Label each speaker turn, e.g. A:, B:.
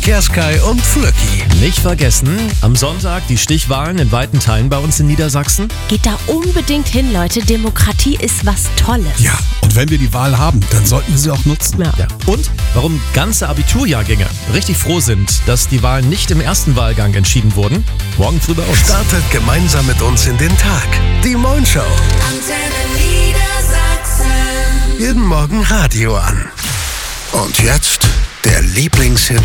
A: Kerskei und Flöcki.
B: Nicht vergessen, am Sonntag die Stichwahlen in weiten Teilen bei uns in Niedersachsen.
C: Geht da unbedingt hin, Leute. Demokratie ist was Tolles.
D: Ja, und wenn wir die Wahl haben, dann sollten wir sie auch nutzen.
B: Ja. Und warum ganze Abiturjahrgänge richtig froh sind, dass die Wahlen nicht im ersten Wahlgang entschieden wurden. Morgen früh bei uns.
A: Startet gemeinsam mit uns in den Tag. Die Moin Show.
E: Antenne Niedersachsen.
A: Jeden Morgen Radio an. Und jetzt der Lieblingshit